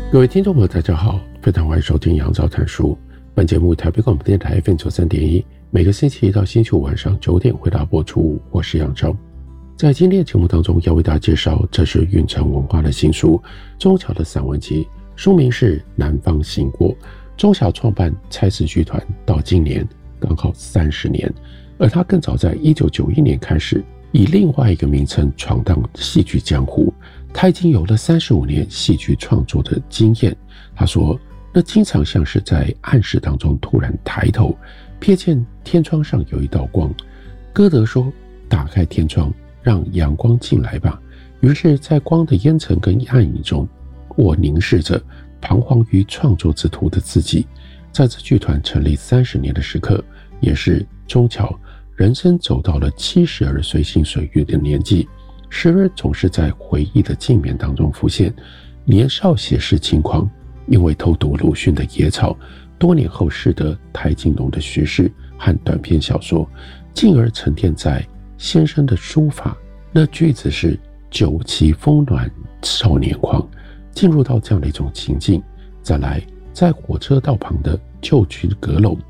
各位听众朋友大家好，非常欢迎收听杨照谈书。本节目台北广播电台 FM93.1，每个星期一到星期五晚上9点回答播出。我是杨照。在今天的节目当中要为大家介绍，这是运城文化的新书钟晓的散文集，书名是《南方行过》。钟晓创办蔡氏剧团到今年刚好30年，而他更早在1991年开始以另外一个名称闯荡戏剧江湖。他已经有了35年戏剧创作的经验。他说，那经常像是在暗室当中突然抬头，瞥见天窗上有一道光。歌德说，打开天窗，让阳光进来吧。于是在光的烟尘跟暗影中，我凝视着彷徨于创作之途的自己。在这剧团成立30年的时刻，也是钟晓人生走到了70而随心所欲的年纪，时而总是在回忆的镜面当中浮现年少写诗轻狂，因为偷读鲁迅的《野草》，多年后识得台静农的叙事和短篇小说，进而沉淀在先生的书法。那句子是酒旗风暖少年狂，进入到这样的一种情境。再来，在火车道旁的旧居阁楼，